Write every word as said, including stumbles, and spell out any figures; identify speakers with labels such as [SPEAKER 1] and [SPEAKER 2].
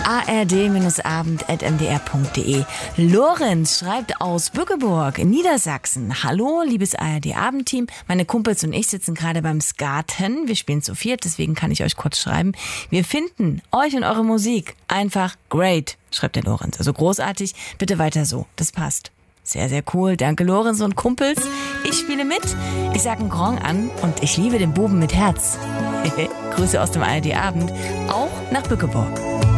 [SPEAKER 1] a r d abend punkt m d r punkt d e. Lorenz schreibt aus Bückeburg in Niedersachsen. Hallo, liebes A R D-Abendteam. Meine Kumpels und ich sitzen gerade beim Skaten. Wir spielen zu viert, deswegen kann ich euch kurz schreiben. Wir finden euch und eure Musik einfach great, schreibt der Lorenz. Also großartig, bitte weiter so, das passt. Sehr, sehr cool. Danke, Lorenz und Kumpels. Ich spiele mit. Ich sage einen Grand an und ich liebe den Buben mit Herz. Grüße aus dem A R D-Abend, auch nach Bückeburg.